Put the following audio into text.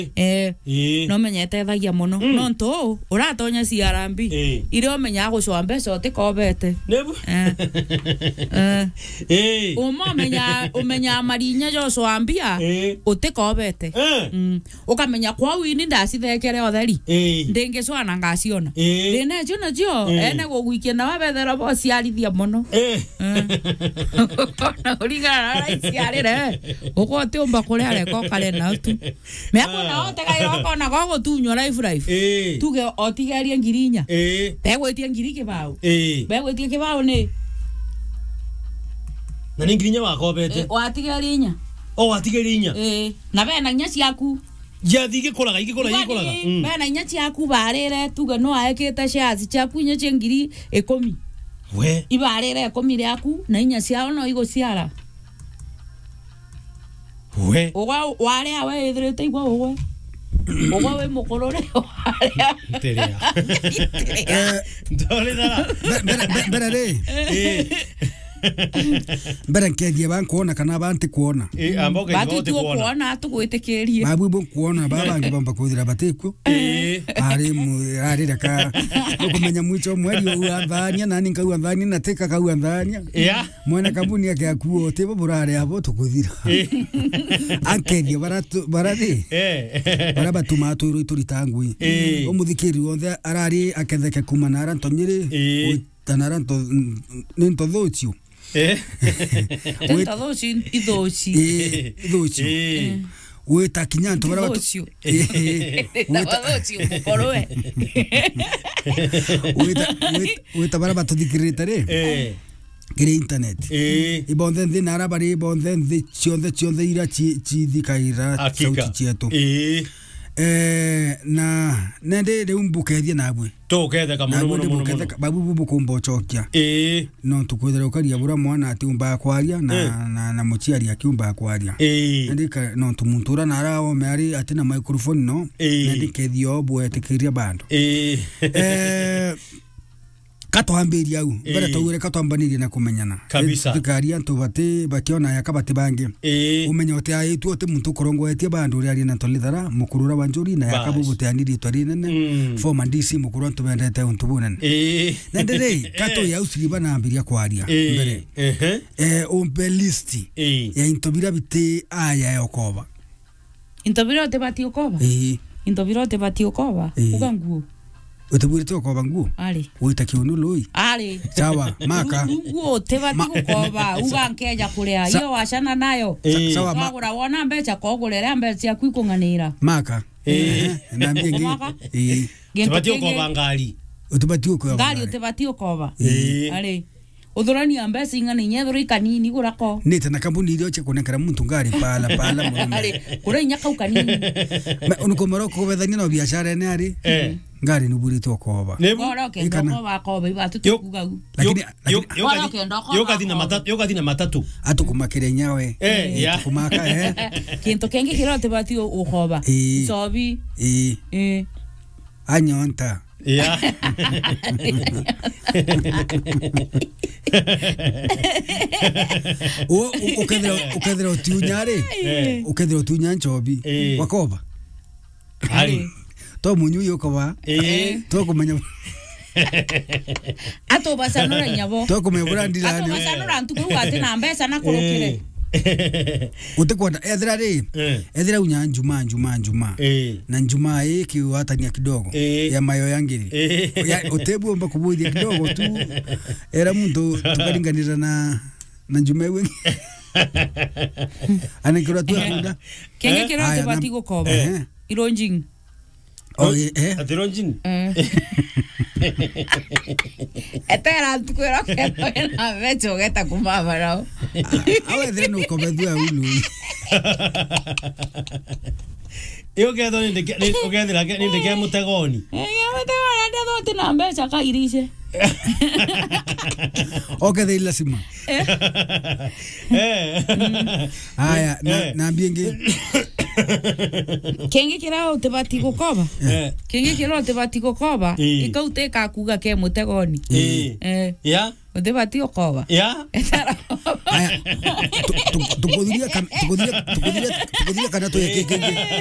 no menyete thagia muno no nto uratonya CRB ire omenya gucwa mbeca utikobete nebu umenya marinya Joshua mbia utikobete ukamenya kwa wini ndacithekere otheri ndingicwana ngaciona rine jona jio ene gugwikia na wabethera bo ciarithia muno na urigara raiciarire ugote umba kuri areko kare na tu meko na otega iroko na gogo tunywa life tuge otigeria ngirinya begwetie ngiri kibao begwetie kibao ni na ngirinya wakobete watigeria nya watigeria nya na bena nya ciaku jathi gikolaga bena nya ciaku barire tuge no aekete shares ciaku nya ngiri 10 we ibarire 10 riaku na inya ciao no igociara we wale awe ithirite igwa we we mukorore teria ndole dala bere nkedia bankuona kana banti kuona amboke ngote kuona tugwitikirie babu kuona babangi bamba kuthira batiko ari raka ukumenya mwicho mweri uanthania nani nkau anthania na tika kau anthania mwena kambuni yake akuo tibo burare abo tukuthira ankedia barati batuma turu turitangui umuthikiri wothe arari aketheke kumana arantonyiri tanaranto nento thocio idhoci weta kinyanto bara thocio mukoroe weta bara batuthikirite ri kiri internet ibonde ndinara bari ibonde ndi chionde ira chithikaira sauti chietu na nende de umbukethia nabwe tokethe kamuno babu bukumbo chokia no tukwethera ukaria bura mwana ati umba kwaria na muchiari akiumba kwaria ndika no tumuntura narao meari ati na microphone no ndikethio bwe tikiria bando katwambiria au mbere tawire katwambanirie na kumenyana tukaria ntubati bakiona yakabati bangi umenya uti aitu uti muntu korongoetie bandu uri ari na tolithara mukurura wanjuri na yakabubuti aniri twari nene forma DC mukuru ntubendete untubunene ndere kato ya usiriba na ambiria kwaria mbere umbe listi ya intobira biti aya yokoba intobira te bati yokoba intobira te bati yokoba uganguo utubwirite ukoba nguo ali uita kiunu lui ali sawa maka nguo tebati ukoba ugankeja kurea iyo washana nayo sawa magura wona mbecha kogurera mbecha kwikunganira maka nambie ngi tebati ukoba ngali utubati ukoba ngali utebati ukoba ali udhurani ambesi ingani nyethuri kanini gurako nita na kampuni ile oche kunekera muntu ngari pala murume kure nyaka ukanini unukomoro ko bethania no biashara ene ari ngari nuburite okoba ngoro ke ndokoba koba ibatu tukugagu lakini yokathina matatu atukumakire nyawe kumaka kinto kengi kirote bati ukoba sobi anyonta ukethera utiunyare ukethera utunya nchobi wakoba ali to munyu yokoba to kumenya ato basanura nyabo to kumebura ndira ato basanura ntuku ati na mbesa na kurukire utekwenda ethira unya njuma na njuma ki watania kidogo ya mayo yangiri utebu omba kubudia kidogo tu era muntu tukalinganira na njuma yewe anakira tu akunda kenge kira te bati gokoba ironjing atironjing etera tukwera ke na vecho geta kumaba rao awe ethira no kobethua ulu yo que don de que o que de la que ni de que mutegoni mutegoni ndo tina mbecha kairishe okay de la sima aya na bienge kenge kirao te bati gokoba kenge kirao te bati gokoba ikaute ka kuga ke mutegoni ya te bati gokoba ya aya tu podría kana to